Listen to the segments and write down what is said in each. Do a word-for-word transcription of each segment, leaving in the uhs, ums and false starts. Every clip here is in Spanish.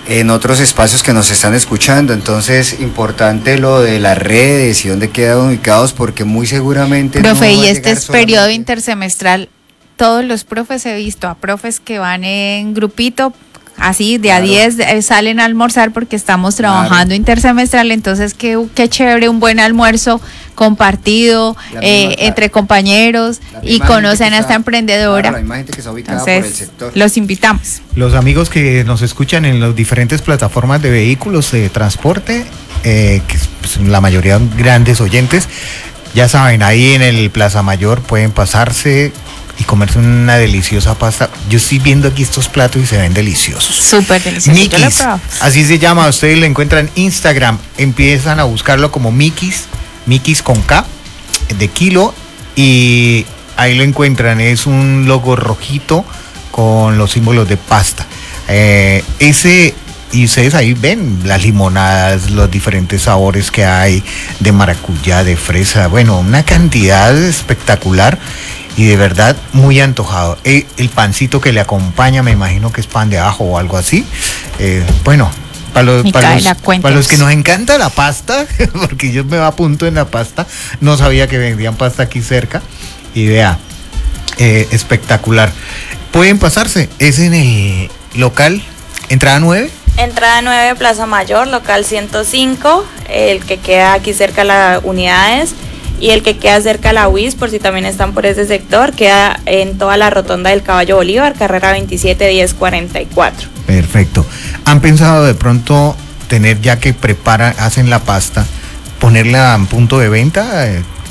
en otros espacios que nos están escuchando. Entonces, importante lo de las redes y dónde quedan ubicados, porque muy seguramente... Profe, no y va a este llegar es periodo solamente... intersemestral. Todos los profes he visto a profes que van en grupito, así de Claro. a diez eh, salen a almorzar porque estamos trabajando Claro. intersemestral. Entonces, qué, qué chévere un buen almuerzo compartido La eh, misma- entre compañeros La y misma conocen gente que a esta está- emprendedora. Claro, la misma gente que está ubicada por el Entonces, sector. los invitamos. Los amigos que nos escuchan en las diferentes plataformas de vehículos de transporte, eh, que pues, la mayoría grandes oyentes, ya saben, ahí en el Plaza Mayor pueden pasarse y comerse una deliciosa pasta. Yo estoy viendo aquí estos platos y se ven deliciosos. Súper delicioso. Yo lo he Mikis, probado. así se llama, ustedes lo encuentran en Instagram, empiezan a buscarlo como Mikis, Mikis con K, de kilo, y ahí lo encuentran, es un logo rojito con los símbolos de pasta. Eh, ese, y ustedes ahí ven las limonadas, los diferentes sabores que hay, de maracuyá, de fresa, bueno, una cantidad espectacular. Y de verdad muy antojado. El, el pancito que le acompaña, me imagino que es pan de ajo o algo así. Eh, bueno, para los, para, los, para los que nos encanta la pasta, porque yo me apunto en la pasta, no sabía que vendían pasta aquí cerca. Y vea, eh, espectacular. Pueden pasarse, es en el local, entrada nueve. Entrada nueve, Plaza Mayor, local ciento cinco, el que queda aquí cerca de las unidades. Y el que queda cerca de la U I S, por si también están por ese sector, queda en toda la rotonda del Caballo Bolívar, carrera veintisiete diez cuarenta y cuatro. Perfecto. ¿Han pensado de pronto tener, ya que preparan, hacen la pasta, ponerla en punto de venta?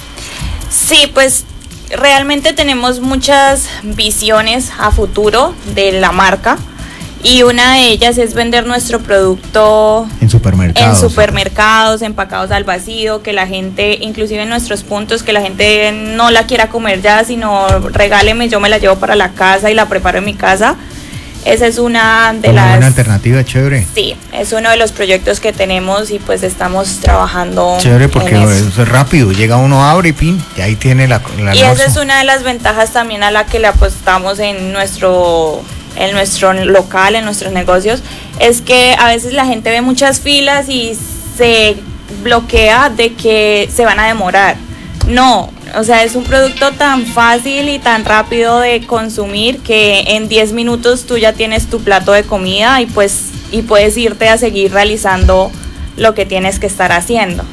Sí, pues realmente tenemos muchas visiones a futuro de la marca. Y una de ellas es vender nuestro producto en supermercados. En supermercados, empacados al vacío, que la gente, inclusive en nuestros puntos, que la gente no la quiera comer ya, sino regáleme, yo me la llevo para la casa y la preparo en mi casa. Esa es una de una las... buena alternativa, chévere. Sí, es uno de los proyectos que tenemos y pues estamos trabajando. Chévere, porque en es eso. rápido, llega uno, abre y pin, y ahí tiene la, la Y esa es una de las ventajas también a la que le apostamos en nuestro... en nuestro local, en nuestros negocios, es que a veces la gente ve muchas filas y se bloquea de que se van a demorar. No, o sea, es un producto tan fácil y tan rápido de consumir que en diez minutos tú ya tienes tu plato de comida y pues y puedes irte a seguir realizando lo que tienes que estar haciendo.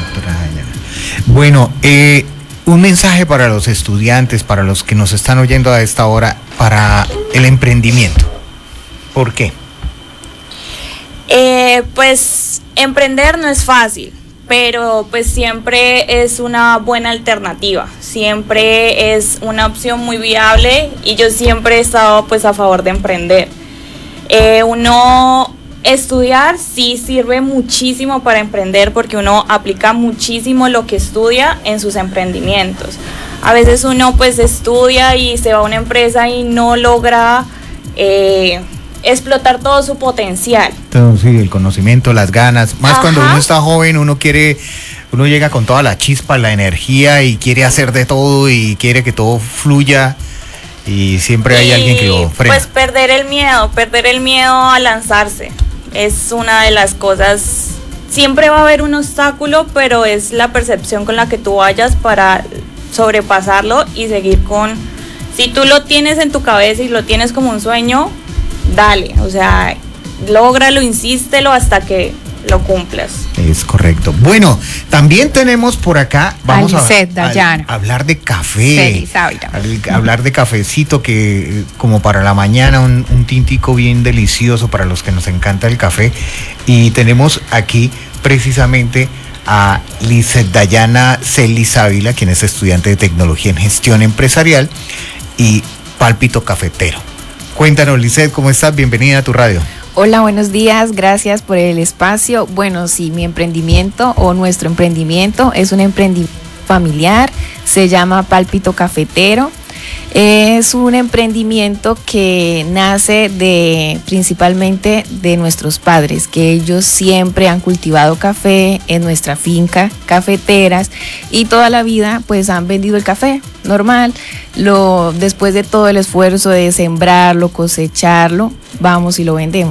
Bueno, eh, un mensaje para los estudiantes, para los que nos están oyendo a esta hora, para el emprendimiento. ¿Por qué? Eh, pues emprender no es fácil, pero pues siempre es una buena alternativa, siempre es una opción muy viable y yo siempre he estado pues a favor de emprender. Eh, uno estudiar sí sirve muchísimo para emprender porque uno aplica muchísimo lo que estudia en sus emprendimientos. A veces uno pues estudia y se va a una empresa y no logra eh, explotar todo su potencial. Entonces, sí, el conocimiento, las ganas, más Ajá. cuando uno está joven, uno quiere, uno llega con toda la chispa, la energía y quiere hacer de todo y quiere que todo fluya y siempre hay y, alguien que lo frena. Pues perder el miedo, perder el miedo a lanzarse es una de las cosas. Siempre va a haber un obstáculo, pero es la percepción con la que tú vayas para sobrepasarlo y seguir con... Si tú lo tienes en tu cabeza y lo tienes como un sueño, dale, o sea, lógralo, insístelo hasta que lo cumplas. Es correcto. Bueno, también tenemos por acá, vamos a, a, a hablar de café, a, hablar de cafecito que como para la mañana, un, un tintico bien delicioso para los que nos encanta el café. Y tenemos aquí precisamente a Lizeth Dayana Celis Ávila, quien es estudiante de Tecnología en Gestión Empresarial y Pálpito Cafetero. Cuéntanos, Lizeth, ¿cómo estás? Bienvenida a tu radio. Hola, buenos días, gracias por el espacio. Bueno, sí, mi emprendimiento o nuestro emprendimiento es un emprendimiento familiar, se llama Pálpito Cafetero. Es un emprendimiento que nace de principalmente de nuestros padres, que ellos siempre han cultivado café en nuestra finca cafeteras y toda la vida pues han vendido el café normal. Lo, después de todo el esfuerzo de sembrarlo, cosecharlo, vamos y lo vendemos.